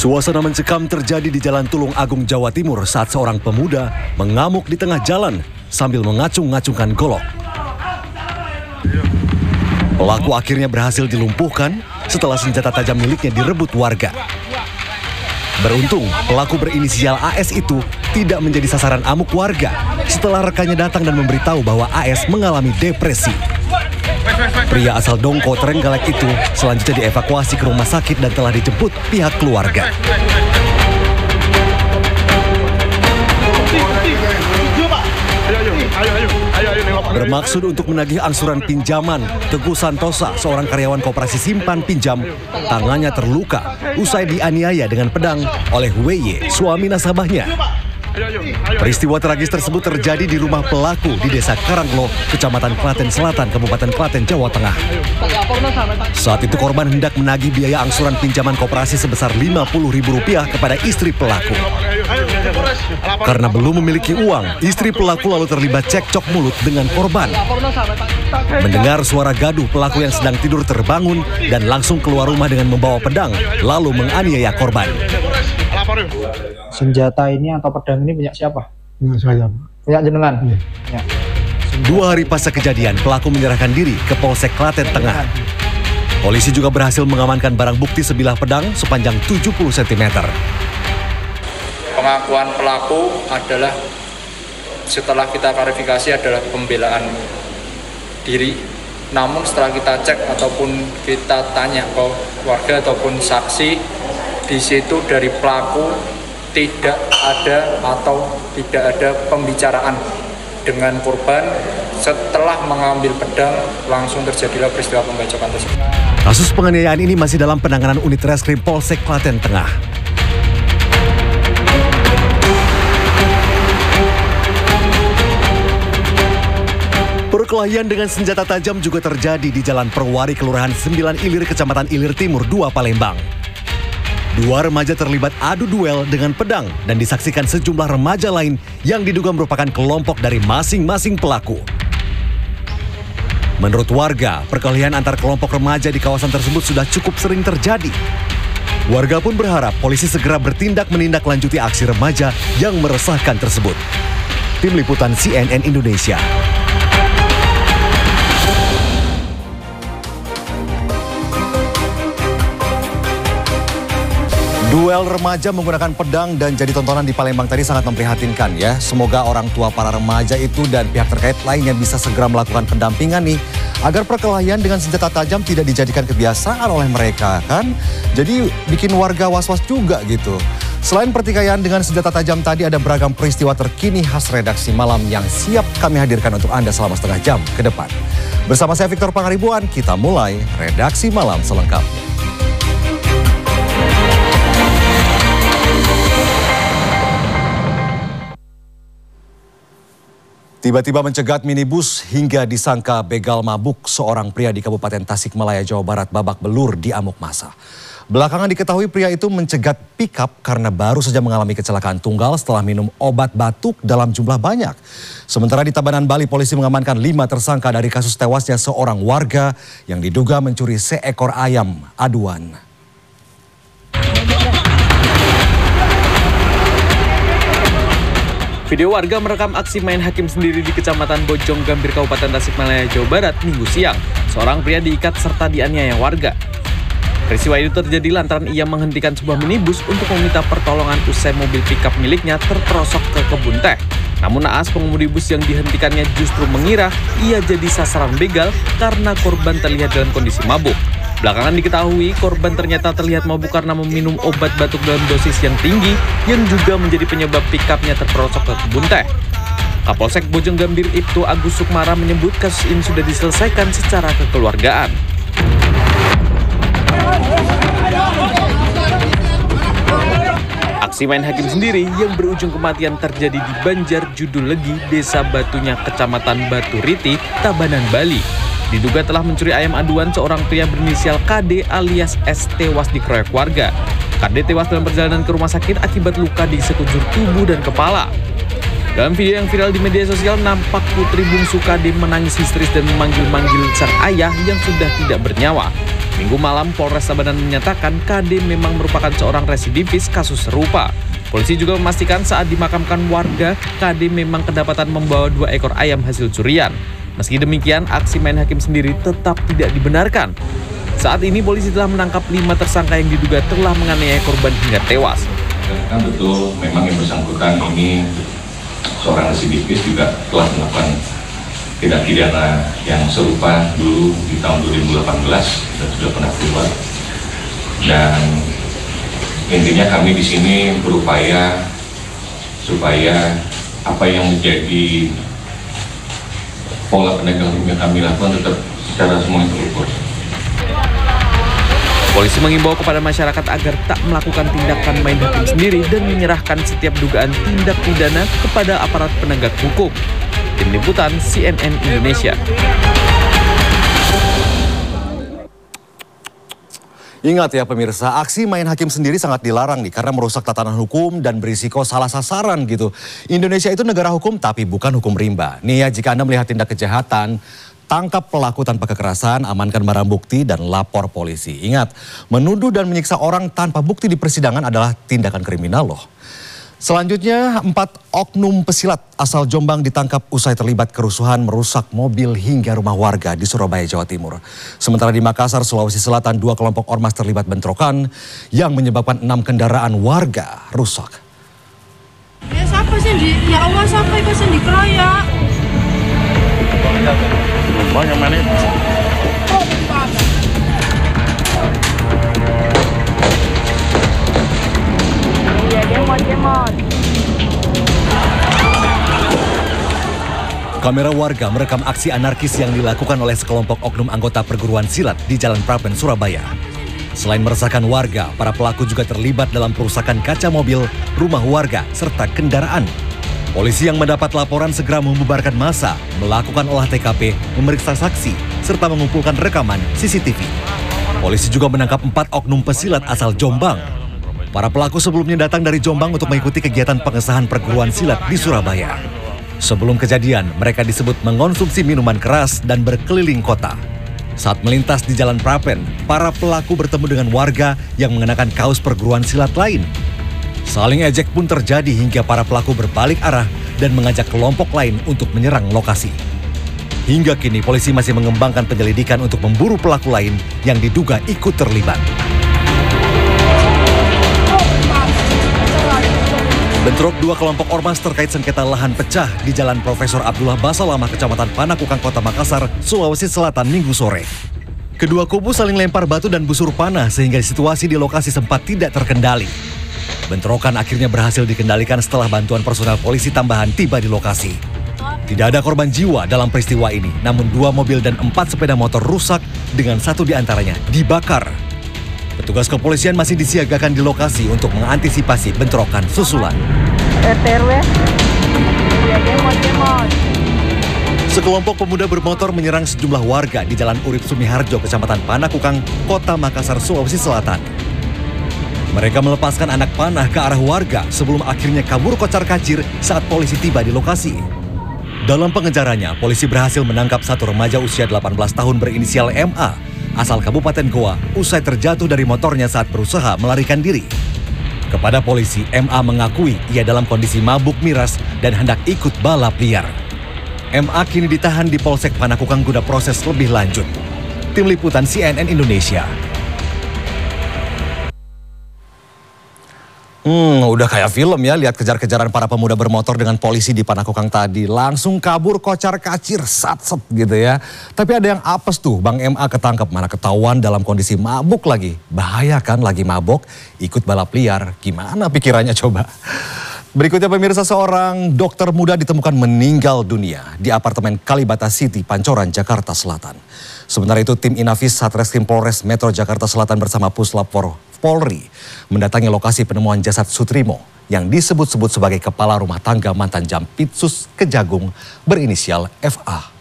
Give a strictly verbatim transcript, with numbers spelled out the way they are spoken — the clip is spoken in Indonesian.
Suasana mencekam terjadi di Jalan Tulung Agung, Jawa Timur saat seorang pemuda mengamuk di tengah jalan sambil mengacung-ngacungkan golok. Pelaku akhirnya berhasil dilumpuhkan setelah senjata tajam miliknya direbut warga. Beruntung, pelaku berinisial A S itu tidak menjadi sasaran amuk warga setelah rekannya datang dan memberitahu bahwa A S mengalami depresi. Pria asal Dongko, Trenggalek itu selanjutnya dievakuasi ke rumah sakit dan telah dijemput pihak keluarga. Bermaksud untuk menagih angsuran pinjaman, Teguh Santosa, seorang karyawan koperasi simpan pinjam, tangannya terluka usai dianiaya dengan pedang oleh W Y, suami nasabahnya. Peristiwa tragis tersebut terjadi di rumah pelaku di Desa Karanglo, Kecamatan Klaten Selatan, Kabupaten Klaten, Jawa Tengah. Saat itu korban hendak menagih biaya angsuran pinjaman koperasi sebesar lima puluh ribu rupiah kepada istri pelaku. Karena belum memiliki uang, istri pelaku lalu terlibat cekcok mulut dengan korban. Mendengar suara gaduh, pelaku yang sedang tidur terbangun dan langsung keluar rumah dengan membawa pedang, lalu menganiaya korban. Senjata ini atau pedang ini punya siapa? Punya saya. Punya jenengan? Iya. Ya. Dua hari pasca kejadian, pelaku menyerahkan diri ke Polsek Klaten Tengah. Polisi juga berhasil mengamankan barang bukti sebilah pedang sepanjang tujuh puluh sentimeter. Pengakuan pelaku adalah setelah kita klarifikasi adalah pembelaan diri. Namun setelah kita cek ataupun kita tanya ke warga ataupun saksi, di situ dari pelaku tidak ada atau tidak ada pembicaraan dengan korban. Setelah mengambil pedang, langsung terjadilah peristiwa pembacokan tersebut. Kasus penganiayaan ini masih dalam penanganan unit reskrim Polsek Klaten Tengah. Perkelahian dengan senjata tajam juga terjadi di Jalan Perwari, Kelurahan Sembilan Ilir, Kecamatan Ilir Timur dua, Palembang. Dua remaja terlibat adu duel dengan pedang dan disaksikan sejumlah remaja lain yang diduga merupakan kelompok dari masing-masing pelaku. Menurut warga, perkelahian antar kelompok remaja di kawasan tersebut sudah cukup sering terjadi. Warga pun berharap polisi segera bertindak menindaklanjuti aksi remaja yang meresahkan tersebut. Tim Liputan C N N Indonesia. Duel remaja menggunakan pedang dan jadi tontonan di Palembang tadi sangat memprihatinkan ya. Semoga orang tua para remaja itu dan pihak terkait lainnya bisa segera melakukan pendampingan nih, agar perkelahian dengan senjata tajam tidak dijadikan kebiasaan oleh mereka kan. Jadi bikin warga was-was juga gitu. Selain pertikaian dengan senjata tajam tadi, ada beragam peristiwa terkini khas redaksi malam yang siap kami hadirkan untuk Anda selama setengah jam ke depan. Bersama saya Victor Pangaribuan, kita mulai redaksi malam selengkapnya. Tiba-tiba mencegat minibus hingga disangka begal mabuk, seorang pria di Kabupaten Tasikmalaya, Jawa Barat babak belur di amuk massa. Belakangan diketahui pria itu mencegat pickup karena baru saja mengalami kecelakaan tunggal setelah minum obat batuk dalam jumlah banyak. Sementara di Tabanan, Bali, polisi mengamankan lima tersangka dari kasus tewasnya seorang warga yang diduga mencuri seekor ayam aduan. Video warga merekam aksi main hakim sendiri di Kecamatan Bojong Gambir, Kabupaten Tasikmalaya, Jawa Barat, Minggu siang. Seorang pria diikat serta dianiaya warga. Peristiwa itu terjadi lantaran ia menghentikan sebuah minibus untuk meminta pertolongan usai mobil pickup miliknya terperosok ke kebun teh. Namun naas, pengemudi bus yang dihentikannya justru mengira ia jadi sasaran begal karena korban terlihat dalam kondisi mabuk. Belakangan diketahui korban ternyata terlihat mabuk karena meminum obat batuk dalam dosis yang tinggi yang juga menjadi penyebab pickupnya terperosok ke kebun teh. Kapolsek Bojong Gambir Ibtu Agus Sukmara menyebut kasus ini sudah diselesaikan secara kekeluargaan. Aksi main hakim sendiri yang berujung kematian terjadi di Banjar Judulegi, Desa Batunya, Kecamatan Batu Riti, Tabanan, Bali. Diduga telah mencuri ayam aduan, seorang pria berinisial K D alias S tewas dikeroyok warga. K D tewas dalam perjalanan ke rumah sakit akibat luka di sekujur tubuh dan kepala. Dalam video yang viral di media sosial, nampak putri bungsu K D menangis histeris dan memanggil-manggil sang ayah yang sudah tidak bernyawa. Minggu malam, Polres Tabanan menyatakan K D memang merupakan seorang residivis kasus serupa. Polisi juga memastikan saat dimakamkan warga, K D memang kedapatan membawa dua ekor ayam hasil curian. Meski demikian, aksi main hakim sendiri tetap tidak dibenarkan. Saat ini polisi telah menangkap lima tersangka yang diduga telah menganiaya korban hingga tewas. Kan betul, memang yang bersangkutan ini seorang residivis juga telah melakukan tindak pidana yang serupa dulu di tahun dua ribu delapan belas dan sudah pernah keluar. Dan intinya kami di sini berupaya supaya apa yang menjadi pola penegakan hukum yang kami lakukan tetap secara semuanya terukur. Polisi mengimbau kepada masyarakat agar tak melakukan tindakan main hakim sendiri dan menyerahkan setiap dugaan tindak pidana kepada aparat penegak hukum. Tim Liputan C N N Indonesia. Ingat ya pemirsa, aksi main hakim sendiri sangat dilarang nih karena merusak tatanan hukum dan berisiko salah sasaran gitu. Indonesia itu negara hukum tapi bukan hukum rimba. Nih ya, jika Anda melihat tindak kejahatan, tangkap pelaku tanpa kekerasan, amankan barang bukti, dan lapor polisi. Ingat, menuduh dan menyiksa orang tanpa bukti di persidangan adalah tindakan kriminal loh. Selanjutnya, empat oknum pesilat asal Jombang ditangkap usai terlibat kerusuhan merusak mobil hingga rumah warga di Surabaya, Jawa Timur. Sementara di Makassar, Sulawesi Selatan, dua kelompok ormas terlibat bentrokan yang menyebabkan enam kendaraan warga rusak. Ya siapa sih di, ya Allah sampai ke sini keraya. Banyak mana? Iya, demot-demot. Kamera warga merekam aksi anarkis yang dilakukan oleh sekelompok oknum anggota perguruan silat di Jalan Prapen, Surabaya. Selain meresahkan warga, para pelaku juga terlibat dalam perusakan kaca mobil, rumah warga, serta kendaraan. Polisi yang mendapat laporan segera membubarkan massa, melakukan olah T K P, memeriksa saksi, serta mengumpulkan rekaman C C T V. Polisi juga menangkap empat oknum pesilat asal Jombang. Para pelaku sebelumnya datang dari Jombang untuk mengikuti kegiatan pengesahan perguruan silat di Surabaya. Sebelum kejadian, mereka disebut mengonsumsi minuman keras dan berkeliling kota. Saat melintas di Jalan Prapen, para pelaku bertemu dengan warga yang mengenakan kaos perguruan silat lain. Saling ejek pun terjadi hingga para pelaku berbalik arah dan mengajak kelompok lain untuk menyerang lokasi. Hingga kini polisi masih mengembangkan penyelidikan untuk memburu pelaku lain yang diduga ikut terlibat. Bentrok dua kelompok ormas terkait sengketa lahan pecah di Jalan Profesor Abdullah Basalamah, Kecamatan Panakukang, Kota Makassar, Sulawesi Selatan, Minggu sore. Kedua kubu saling lempar batu dan busur panah sehingga situasi di lokasi sempat tidak terkendali. Bentrokan akhirnya berhasil dikendalikan setelah bantuan personel polisi tambahan tiba di lokasi. Tidak ada korban jiwa dalam peristiwa ini, namun dua mobil dan empat sepeda motor rusak dengan satu diantaranya dibakar. Petugas kepolisian masih disiagakan di lokasi untuk mengantisipasi bentrokan susulan. R T R W. Ya demot-demot. Sekelompok pemuda bermotor menyerang sejumlah warga di Jalan Urip Sumiharjo, Kecamatan Panakukang, Kota Makassar, Sulawesi Selatan. Mereka melepaskan anak panah ke arah warga sebelum akhirnya kabur kocar-kacir saat polisi tiba di lokasi. Dalam pengejarannya, polisi berhasil menangkap satu remaja usia delapan belas tahun berinisial M A, asal Kabupaten Goa, usai terjatuh dari motornya saat berusaha melarikan diri. Kepada polisi, M A mengakui ia dalam kondisi mabuk miras dan hendak ikut balap liar. M A kini ditahan di Polsek Panakukang guna proses lebih lanjut. Tim Liputan C N N Indonesia. Hmm, udah kayak film ya, lihat kejar-kejaran para pemuda bermotor dengan polisi di Panakukang tadi. Langsung kabur kocar-kacir, sat-set gitu ya. Tapi ada yang apes tuh, Bang M A ketangkep, mana ketahuan dalam kondisi mabuk lagi. Bahaya kan, lagi mabuk, ikut balap liar. Gimana pikirannya coba? Berikutnya pemirsa, seorang dokter muda ditemukan meninggal dunia di apartemen Kalibata City, Pancoran, Jakarta Selatan. Sementara itu tim Inafis Satreskrim Polres Metro Jakarta Selatan bersama Puslap Polri mendatangi lokasi penemuan jasad Sutrimo yang disebut-sebut sebagai kepala rumah tangga mantan Jampitsus Kejagung berinisial F A.